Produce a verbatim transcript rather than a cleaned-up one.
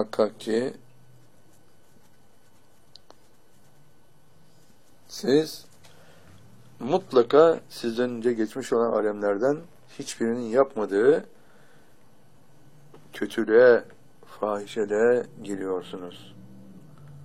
Muhakkak ki siz mutlaka sizden önce geçmiş olan alemlerden hiçbirinin yapmadığı kötülüğe, fahişeliğe giriyorsunuz.